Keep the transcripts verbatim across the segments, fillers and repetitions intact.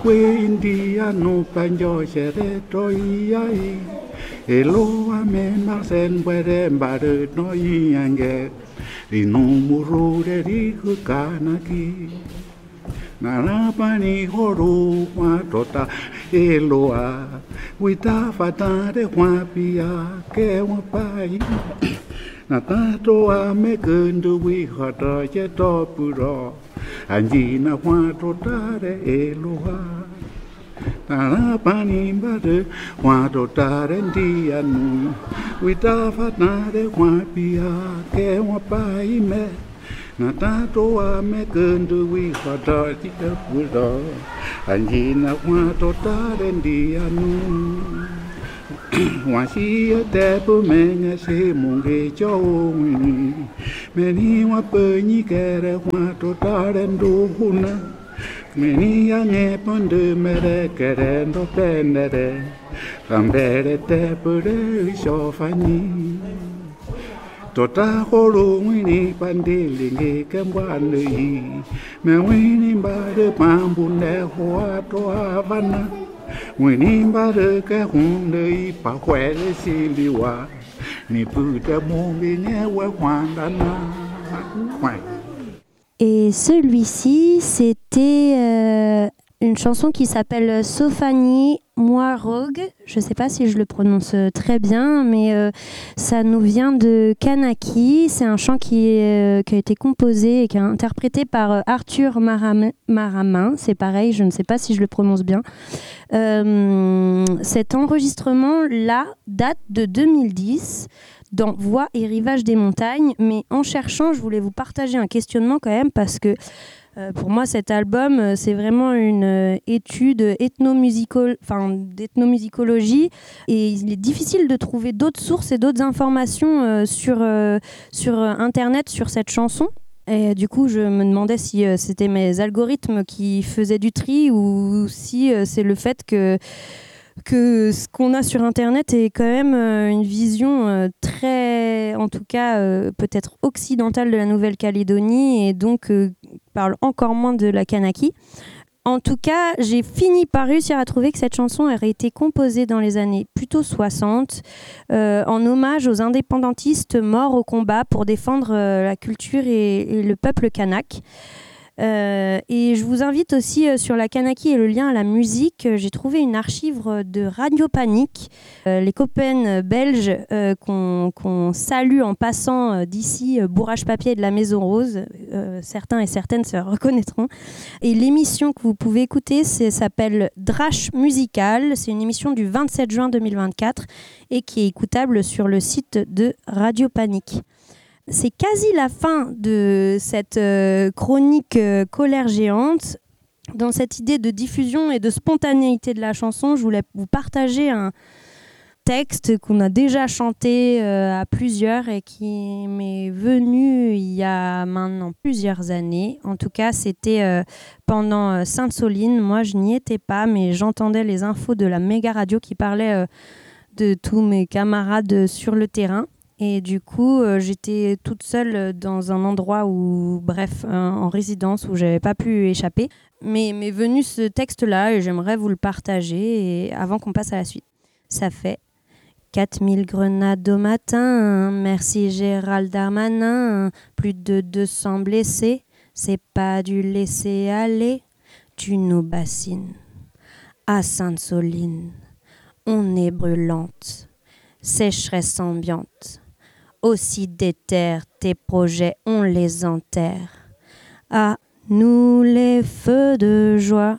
India no panjo sere toiai elo ame marsen were mbare no yange rino murure riku kanaki narapani horu watota eloa wita fatare wapia ke wapai natato ame kundu wi hata je topuro anjina watotare eloa narapani mbare watotare ndianu wita fatare wapia ke wapai me natato ame kundu wi hata je topuro anjina watotare ndianu Wasi tepu menga se munge chawini meni wa penyi kere wa to tarendo huna meni ange ponde mere kere ndo pendere tambere tepu de sofani tota holo wini pandelinge kembani me wini mbade pambune hoa to avana Winimba de kahunde pa kwele siliwa ni puta mombe nyewe wandana. Et celui-ci, c'était euh, une chanson qui s'appelle Sofani Moirog. Je ne sais pas si je le prononce très bien, mais euh, ça nous vient de Kanaki. C'est un chant qui, est, euh, qui a été composé et qui est interprété par euh, Arthur Maram- Maramin. C'est pareil, je ne sais pas si je le prononce bien. Euh, cet enregistrement-là date de deux mille dix dans Voix et Rivages des montagnes. Mais en cherchant, je voulais vous partager un questionnement quand même parce que Euh, pour moi, cet album, euh, c'est vraiment une euh, étude ethnomusico- enfin, d'ethnomusicologie et il est difficile de trouver d'autres sources et d'autres informations euh, sur, euh, sur Internet sur cette chanson. Et du coup, je me demandais si euh, c'était mes algorithmes qui faisaient du tri ou si euh, c'est le fait que que ce qu'on a sur Internet est quand même euh, une vision euh, très, en tout cas, euh, peut-être occidentale de la Nouvelle-Calédonie et donc euh, parle encore moins de la Kanaki. En tout cas, j'ai fini par réussir à trouver que cette chanson aurait été composée dans les années plutôt soixante, euh, en hommage aux indépendantistes morts au combat pour défendre euh, la culture et, et le peuple kanak. Euh, et je vous invite aussi euh, sur la Kanaki et le lien à la musique. Euh, j'ai trouvé une archive de Radio Panique, euh, les copains belges euh, qu'on, qu'on salue en passant euh, d'ici, euh, Bourrage Papier de la Maison Rose. Euh, certains et certaines se reconnaîtront. Et l'émission que vous pouvez écouter c'est, s'appelle Drache Musical. C'est une émission du vingt-sept juin deux mille vingt-quatre et qui est écoutable sur le site de Radio Panique. C'est quasi la fin de cette euh, chronique euh, Colère géante. Dans cette idée de diffusion et de spontanéité de la chanson, je voulais vous partager un texte qu'on a déjà chanté euh, à plusieurs et qui m'est venu il y a maintenant plusieurs années. En tout cas, c'était euh, pendant euh, Sainte-Soline. Moi, je n'y étais pas, mais j'entendais les infos de la méga radio qui parlaient euh, de tous mes camarades sur le terrain. Et du coup, euh, j'étais toute seule dans un endroit où, bref, euh, en résidence où j'avais pas pu échapper. Mais m'est venu ce texte-là et j'aimerais vous le partager et avant qu'on passe à la suite. Ça fait quatre mille grenades au matin, merci Gérald Darmanin, plus de deux cents blessés, c'est pas du laisser aller, tu nous bassines. À Sainte-Soline, on est brûlante, sécheresse ambiante. Aussi déterre tes projets, on les enterre. À nous les feux de joie,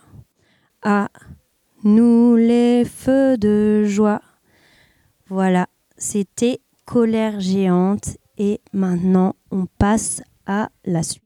à nous les feux de joie. Voilà, c'était Colère géante et maintenant on passe à la suite.